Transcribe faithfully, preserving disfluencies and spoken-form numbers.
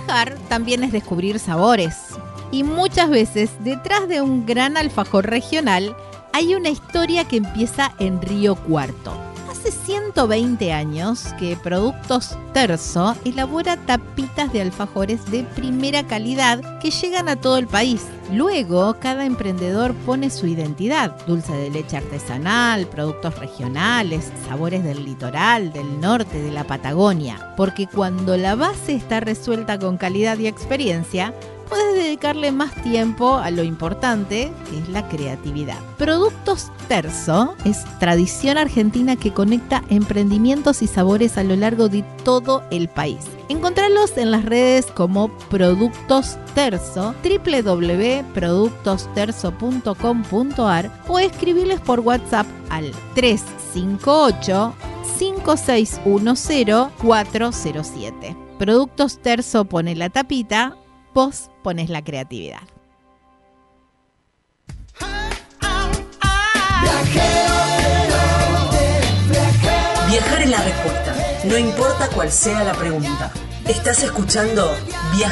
Viajar también es descubrir sabores. Y muchas veces, detrás de un gran alfajor regional, hay una historia que empieza en Río Cuarto. Hace ciento veinte años que Productos Terzo elabora tapitas de alfajores de primera calidad que llegan a todo el país. Luego, cada emprendedor pone su identidad: dulce de leche artesanal, productos regionales, sabores del litoral, del norte, de la Patagonia. Porque cuando la base está resuelta con calidad y experiencia, puedes dedicarle más tiempo a lo importante, que es la creatividad. Productos Terzo es tradición argentina que conecta emprendimientos y sabores a lo largo de todo el país. Encontralos en las redes como Productos Terzo, doble u doble u doble u punto productos terzo punto com punto a r o escribirles por WhatsApp al tres cinco ocho, cinco seis uno cero, cuatro cero siete. Productos Terzo pone la tapita, vos pones la creatividad. Viajar es la respuesta, no importa cuál sea la pregunta. Estás escuchando Viajar.